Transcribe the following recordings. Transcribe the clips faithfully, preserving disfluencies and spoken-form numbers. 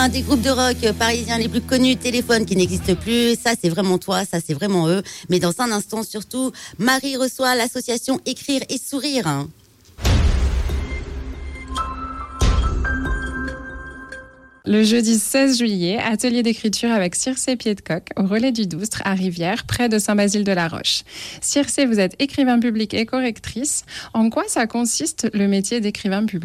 Un des groupes de rock parisiens les plus connus, Téléphone, qui n'existe plus. Ça, c'est vraiment toi, ça, c'est vraiment eux. Mais dans un instant, surtout, Marie reçoit l'association Écrire et Sourire. Le jeudi seize juillet, atelier d'écriture avec Circé Pied-de-Coq au relais du Doustre à Rivière, près de Saint-Basile-de-la-Roche. Circé, vous êtes écrivain public et correctrice. En quoi ça consiste le métier d'écrivain public ?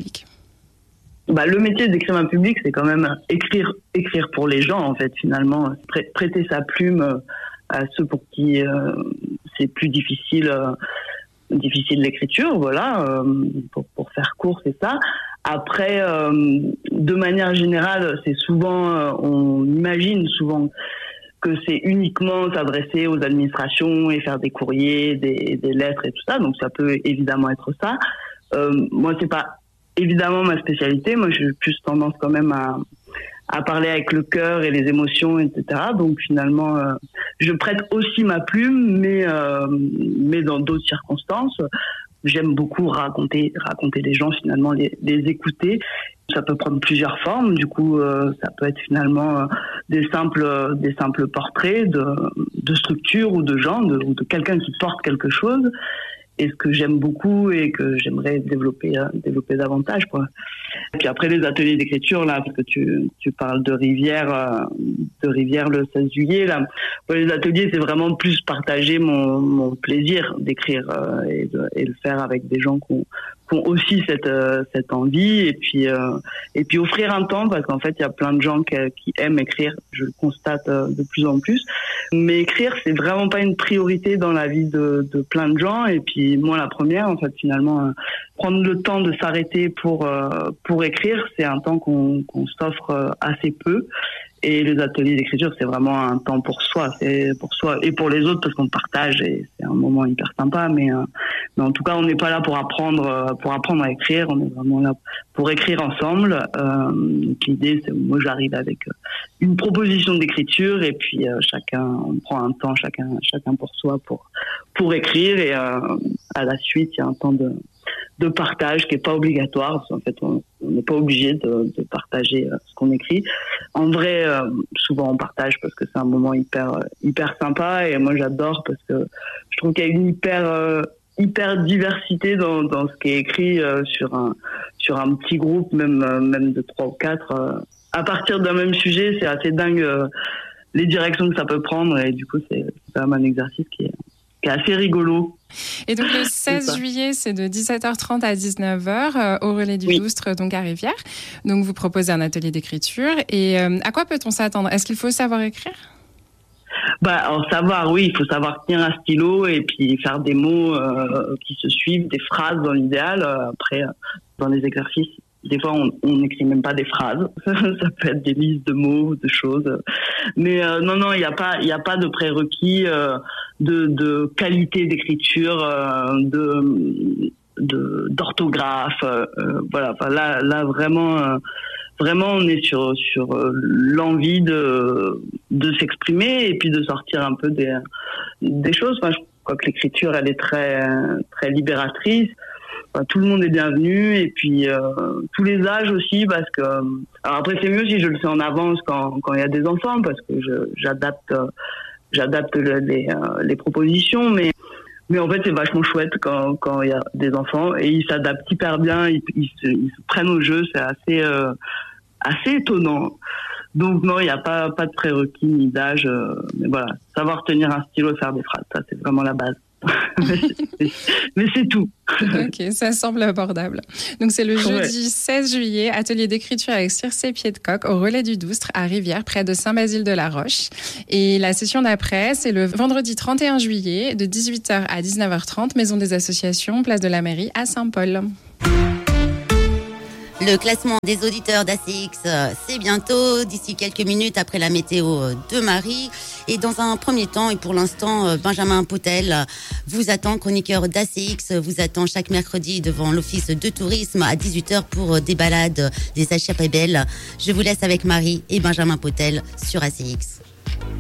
Bah, le métier d'écrivain public, c'est quand même écrire, écrire pour les gens, en fait, finalement. Prê- prêter sa plume à ceux pour qui euh, c'est plus difficile, euh, difficile l'écriture, voilà. Euh, pour, pour faire court, c'est ça. Après, euh, de manière générale, c'est souvent, euh, on imagine souvent que c'est uniquement s'adresser aux administrations et faire des courriers, des, des lettres et tout ça. Donc, ça peut évidemment être ça. Euh, moi, c'est pas évidemment ma spécialité. Moi, j'ai plus tendance quand même à, à parler avec le cœur et les émotions, et cetera. Donc, finalement, euh, je prête aussi ma plume, mais euh, mais dans d'autres circonstances. J'aime beaucoup raconter, raconter les gens, finalement, les, les écouter. Ça peut prendre plusieurs formes. Du coup, euh, ça peut être finalement euh, des simples, des simples portraits de, de structures ou de gens, de, ou de quelqu'un qui porte quelque chose. Et ce que j'aime beaucoup et que j'aimerais développer, euh, développer davantage, quoi. Et puis après les ateliers d'écriture, là, parce que tu, tu parles de Rivière, euh, de Rivière le seize juillet, là. Pour les ateliers, c'est vraiment plus partager mon, mon plaisir d'écrire euh, et, de, et le faire avec des gens qui ont, qui ont aussi cette, euh, cette envie. Et puis, euh, et puis offrir un temps, parce qu'en fait, il y a plein de gens qui, qui aiment écrire. Je le constate euh, de plus en plus. Mais écrire, c'est vraiment pas une priorité dans la vie de, de plein de gens. Et puis, moi, la première, en fait, finalement, euh, prendre le temps de s'arrêter pour euh, pour écrire, c'est un temps qu'on, qu'on s'offre euh, assez peu. Et les ateliers d'écriture, c'est vraiment un temps pour soi, c'est pour soi et pour les autres parce qu'on partage et c'est un moment hyper sympa. Mais, euh, mais en tout cas, on n'est pas là pour apprendre euh, pour apprendre à écrire. On est vraiment là pour écrire ensemble. Euh, l'idée, c'est moi, j'arrive avec une proposition d'écriture et puis euh, chacun, on prend un temps, chacun, chacun pour soi pour pour écrire et euh, à la suite, il y a un temps de de partage qui est pas obligatoire parce qu'en fait on n'est pas obligé de, de partager ce qu'on écrit. En vrai, euh, souvent on partage parce que c'est un moment hyper hyper sympa et moi j'adore parce que je trouve qu'il y a une hyper euh, hyper diversité dans dans ce qui est écrit euh, sur un sur un petit groupe, même euh, même de trois ou quatre. Euh, à partir d'un même sujet, c'est assez dingue euh, les directions que ça peut prendre et du coup c'est, c'est quand même un exercice qui est qui est assez rigolo. Et donc le seize juillet, c'est de dix-sept heures trente à dix-neuf heures euh, au relais du oui. Doustre, donc à Rivière. Donc vous proposez un atelier d'écriture. Et euh, à quoi peut-on s'attendre ? Est-ce qu'il faut savoir écrire ? Bah, alors savoir, oui, il faut savoir tenir un stylo et puis faire des mots euh, qui se suivent, des phrases dans l'idéal. Après, dans les exercices, des fois, on n'écrit même pas des phrases. Ça peut être des listes de mots, de choses. Mais euh, non, non, il n'y a pas, il n'y a pas de prérequis euh, de, de qualité d'écriture, euh, de, de d'orthographe. Euh, voilà. Enfin, là, là, vraiment, euh, vraiment, on est sur sur l'envie de de s'exprimer et puis de sortir un peu des des choses. Enfin, je crois que l'écriture, elle est très très libératrice. Tout le monde est bienvenu et puis euh, tous les âges aussi parce que alors après c'est mieux si je le fais en avance quand quand il y a des enfants parce que je j'adapte euh, j'adapte le, les euh, les propositions mais mais en fait c'est vachement chouette quand quand il y a des enfants et ils s'adaptent hyper bien ils ils se, ils se prennent au jeu, c'est assez euh, assez étonnant. Donc non, il n'y a pas pas de prérequis ni d'âge euh, mais voilà, savoir tenir un stylo et faire des phrases, ça c'est vraiment la base. mais, c'est, mais c'est tout. Ok, ça semble abordable. Donc c'est le jeudi ouais. seize juillet, atelier d'écriture avec Circé Pied-de-Coq au relais du Doustre à Rivière, près de Saint-Basile-de-la-Roche. Et la session d'après, c'est le vendredi trente et un juillet, de dix-huit heures à dix-neuf heures trente, Maison des Associations, place de la Mairie à Saint-Paul. Le classement des auditeurs d'A C X, c'est bientôt, d'ici quelques minutes après la météo de Marie. Et dans un premier temps, et pour l'instant, Benjamin Potel vous attend, chroniqueur d'A C X, vous attend chaque mercredi devant l'office de tourisme à dix-huit heures pour des balades, des achats belles. Je vous laisse avec Marie et Benjamin Potel sur A C X.